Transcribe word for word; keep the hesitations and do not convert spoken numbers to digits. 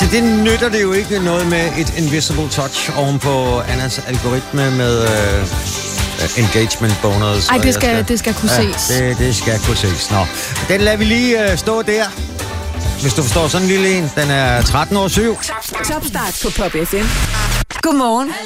til det nytter det jo ikke noget med et invisible touch ovenpå Annas algoritme med uh, engagement bonus. Ej, det skal, skal, det skal kunne ja, ses. Det, det skal kunne ses. Nå, den lader vi lige uh, stå der. Hvis du forstår sådan en lille en, den er tretten år syv. Top start på Pop F M. Godmorgen.